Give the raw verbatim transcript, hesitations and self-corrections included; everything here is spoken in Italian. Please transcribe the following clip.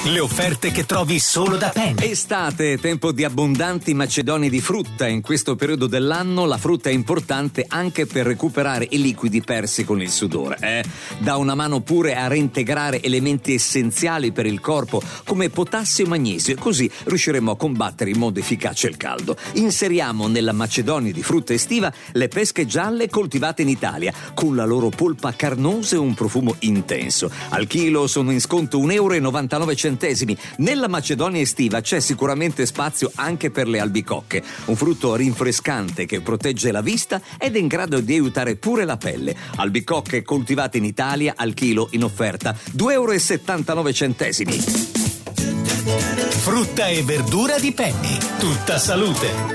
Le offerte che trovi solo da Penny. Estate, tempo di abbondanti macedoni di frutta. In questo periodo dell'anno la frutta è importante anche per recuperare i liquidi persi con il sudore. Eh? Dà una mano pure a reintegrare elementi essenziali per il corpo come potassio e magnesio, così riusciremo a combattere in modo efficace il caldo. Inseriamo nella macedonia di frutta estiva le pesche gialle coltivate in Italia, con la loro polpa carnosa e un profumo intenso. Al chilo sono in sconto un euro e novantanove centesimi. Nella macedonia estiva c'è sicuramente spazio anche per le albicocche, un frutto rinfrescante che protegge la vista ed è in grado di aiutare pure la pelle. Albicocche coltivate in Italia al chilo in offerta due euro e settantanove centesimi. Frutta e verdura di Penny. Tutta salute.